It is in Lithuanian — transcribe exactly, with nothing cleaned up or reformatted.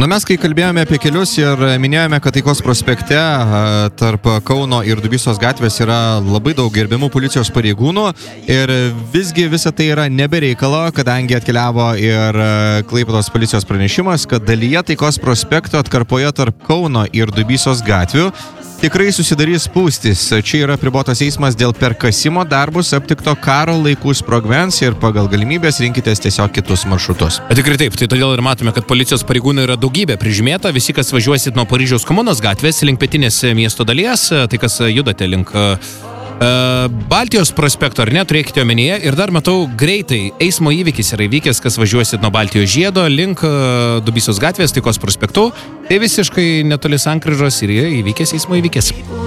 Na mes, kai kalbėjome apie kelius ir minėjome, kad Taikos prospekte tarp Kauno ir Dubysos gatvės yra labai daug gerbiamų policijos pareigūnų ir visgi visa tai yra nebereikalo, kadangi atkeliavo ir Klaipėdos policijos pranešimas, kad dalyje Taikos prospekto atkarpoje tarp Kauno ir Dubysos gatvių tikrai susidarys spūstis. Čia yra apribotas eismas dėl perkasimo darbus aptikto karo laikų sprogmens ir pagal galimybės rinkitės tiesiog kitus maršrutus. Tikrai taip, tai todėl ir matome, kad policijos pareigūnų yra daugybė prižymėta. Visi, kas važiuosit nuo Paryžiaus Komunos gatvės link pietinės miesto dalies, tai kas judate link uh, Baltijos prospekto, ar ne, turėkite omenyje. Ir dar matau, greitai eismo įvykis yra įvykęs, kas važiuosit nuo Baltijos žiedo link uh, Dubysos gatvės, Taikos prospektu. Tai visiškai netoli sankryžos ir įvykęs eismo įvykis.